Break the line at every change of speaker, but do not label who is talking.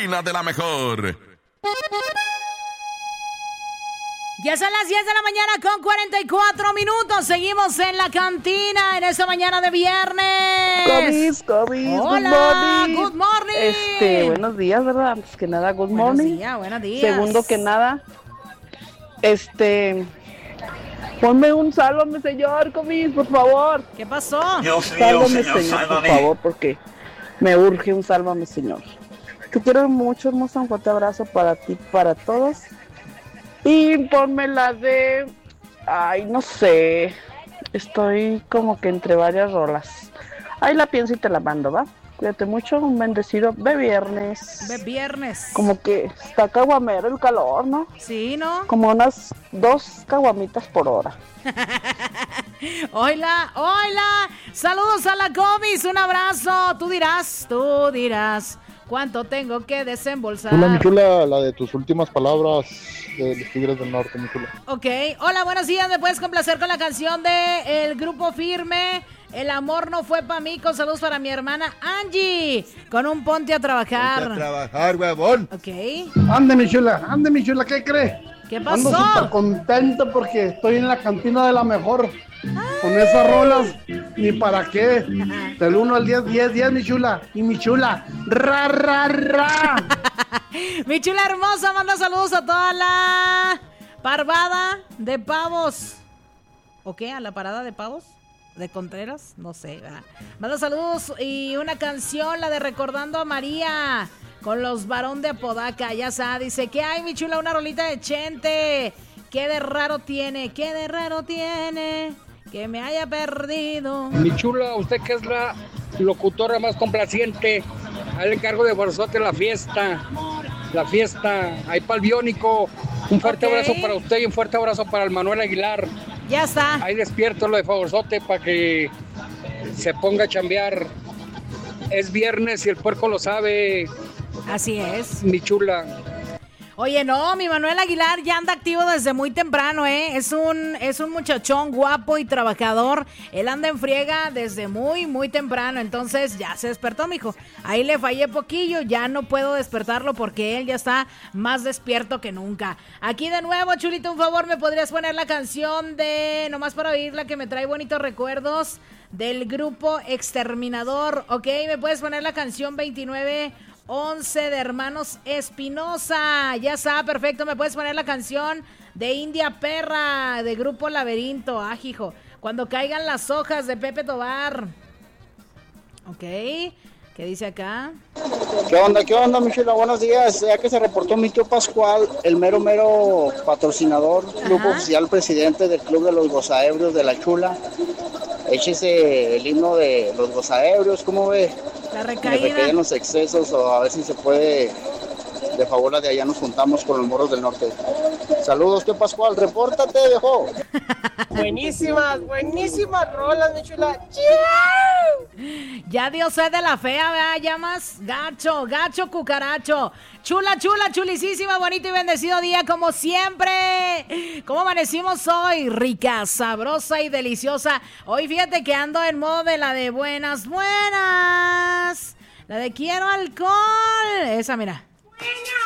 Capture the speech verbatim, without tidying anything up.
cantina de la mejor.
Ya son las diez de la mañana con cuarenta y cuatro minutos. Seguimos en la cantina en esta mañana de viernes.
Comis, comis,
Hola,
good morning.
good morning.
Este, buenos días, ¿verdad? Antes que nada, good
Buenos
morning.
días, buenos días.
Segundo que nada, este, ponme un sálvame, señor, comis, por favor.
¿Qué pasó?
Dios mío,
Sálvame,
señor,
señor,
sálvame.
por favor, porque me urge un sálvame, señor. Te quiero mucho, hermosa, un fuerte abrazo para ti, para todos. Y ponme la de, ay, no sé, estoy como que entre varias rolas. Ahí la pienso y te la mando, ¿va? Cuídate mucho, un bendecido de viernes.
De viernes.
Como que está caguamero el calor, ¿no?
Sí, ¿no?
Como unas dos caguamitas por hora.
Hola, hola. Saludos a la Comis, un abrazo. Tú dirás, tú dirás. ¿Cuánto tengo que desembolsar?
Hola, mi chula, la de tus últimas palabras de los Tigres del Norte, mi chula.
Ok, hola, buenos días. ¿Me puedes complacer con la canción de El Grupo Firme? El amor no fue para mí. Con saludos para mi hermana Angie. Con un ponte a trabajar.
Ponte a trabajar, huevón.
Ok.
Ande, mi chula, ande, mi chula, ¿qué cree?
¿Qué
Ando
pasó?
súper contento porque estoy en la cantina de la mejor. Con esas rolas, ni para qué. Del uno al diez, diez, diez, mi chula. Y mi chula, ra, ra, ra.
Mi chula hermosa, manda saludos a toda la parvada de pavos. ¿O qué? ¿A la parada de pavos? ¿De Contreras? No sé, ¿verdad? Manda saludos y una canción, la de Recordando a María, con los varón de Apodaca. Ya sabe, dice, ¿qué hay, mi chula? Una rolita de Chente. ¿Qué de raro tiene? ¿Qué de raro tiene? Que me haya perdido.
Mi chula, usted que es la locutora más complaciente, ahí le encargo de Borzote la fiesta, la fiesta, ahí para el Biónico. Un fuerte
Ok.
abrazo para usted y un fuerte abrazo para el Manuel Aguilar.
Ya está.
Ahí despierto lo de Favorzote para que se ponga a chambear. Es viernes y el puerco lo sabe,
Así es.
mi chula.
Oye, no, mi Manuel Aguilar ya anda activo desde muy temprano, ¿eh? Es un, es un muchachón guapo y trabajador. Él anda en friega desde muy, muy temprano. Entonces ya se despertó, mijo. Ahí le fallé poquillo, ya no puedo despertarlo porque él ya está más despierto que nunca. Aquí de nuevo, chulito, un favor, ¿me podrías poner la canción de Nomás para oírla, que me trae bonitos recuerdos, del grupo Exterminador? Ok, ¿me puedes poner la canción veintinueve once de Hermanos Espinosa? Ya está, perfecto. ¿Me puedes poner la canción de India Perra, de Grupo Laberinto? Ah, hijo, Cuando caigan las hojas, de Pepe Tobar. Ok, ¿qué dice acá?
¿Qué onda, qué onda, mi chula? Buenos días. Ya que se reportó mi tío Pascual, el mero, mero patrocinador, club
Ajá.
oficial, presidente del Club de los Gozaebrios de la Chula. Échese el himno de los Gozaebrios, ¿cómo ve?
La
Me
recaída.
recaen los excesos, o a ver si se puede, de favor, la de allá nos juntamos con los morros del norte. Saludos, tío Pascual, repórtate, viejo.
Buenísimas, buenísimas rolas, mi chula.
Ya Dios es de la fea, ¿verdad? Ya más gacho, gacho cucaracho. Chula, chula, chulisísima, bonito y bendecido día como siempre. ¿Cómo amanecimos hoy? Rica, sabrosa y deliciosa. Hoy fíjate que ando en modo de la de buenas, buenas. La de quiero alcohol. Esa, mira.
Buenas,